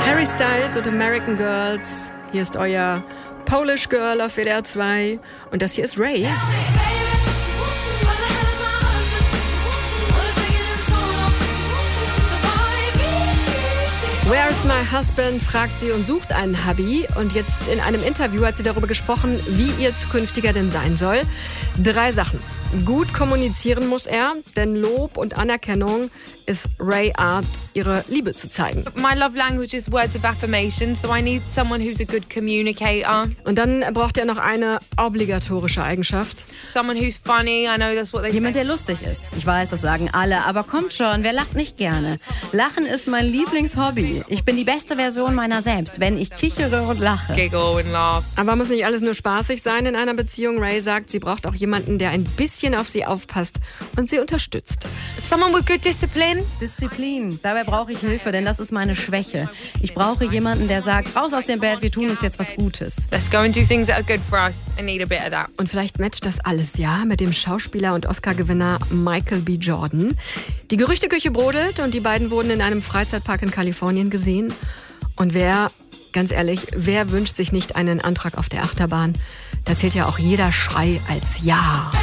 Harry Styles und American Girls. Hier ist euer Polish Girl auf WDR 2. Und das hier ist Ray. Where's my husband? Fragt sie und sucht einen Hubby. Und jetzt in einem Interview hat sie darüber gesprochen, wie ihr zukünftiger denn sein soll. 3 Sachen. Gut kommunizieren muss er, denn Lob und Anerkennung ist Ray Art, ihre Liebe zu zeigen. My love language is words of affirmation, so I need someone who's a good communicator. Und dann braucht er noch eine obligatorische Eigenschaft. Someone who's funny, I know that's what they Jemand, say. der lustig ist. Ich weiß, das sagen alle, aber kommt schon, wer lacht nicht gerne? Lachen ist mein Lieblingshobby. Ich bin die beste Version meiner selbst, wenn ich kichere und lache. Giggle and laugh. Aber muss nicht alles nur spaßig sein in einer Beziehung. Ray sagt, sie braucht auch jemanden, der ein bisschen auf sie aufpasst und sie unterstützt. Someone with good discipline. Disziplin. Dabei brauche ich Hilfe, denn das ist meine Schwäche. Ich brauche jemanden, der sagt, raus aus dem Bett, wir tun uns jetzt was Gutes. Let's go and do things that are good for us. I need a bit of that. Und vielleicht matcht das alles, ja, mit dem Schauspieler und Oscar-Gewinner Michael B. Jordan. Die Gerüchteküche brodelt und die beiden wurden in einem Freizeitpark in Kalifornien gesehen. Und ganz ehrlich, wer wünscht sich nicht einen Antrag auf der Achterbahn? Da zählt ja auch jeder Schrei als Ja.